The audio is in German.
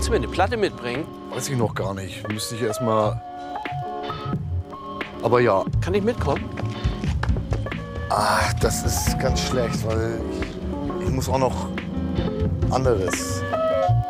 Kannst du mir eine Platte mitbringen? Weiß ich noch gar nicht. Müsste ich erst mal. Aber ja. Kann ich mitkommen? Das ist ganz schlecht, weil ich muss auch noch anderes.